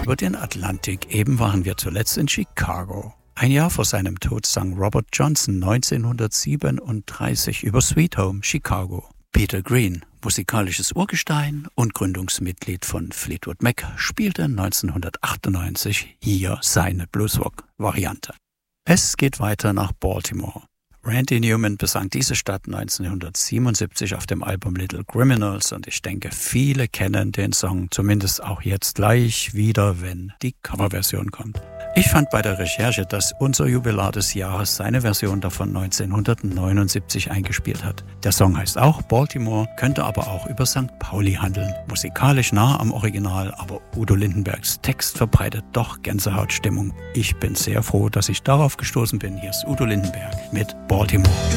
über den Atlantik. Eben waren wir zuletzt in Chicago. Ein Jahr vor seinem Tod sang Robert Johnson 1937 über Sweet Home Chicago. Peter Green, musikalisches Urgestein und Gründungsmitglied von Fleetwood Mac, spielte 1998 hier seine Bluesrock-Variante. Es geht weiter nach Baltimore. Randy Newman besang diese Stadt 1977 auf dem Album Little Criminals und ich denke, viele kennen den Song, zumindest auch jetzt gleich wieder, wenn die Coverversion kommt. Ich fand bei der Recherche, dass unser Jubilar des Jahres seine Version davon 1979 eingespielt hat. Der Song heißt auch Baltimore, könnte aber auch über St. Pauli handeln. Musikalisch nah am Original, aber Udo Lindenbergs Text verbreitet doch Gänsehautstimmung. Ich bin sehr froh, dass ich darauf gestoßen bin. Hier ist Udo Lindenberg mit Baltimore.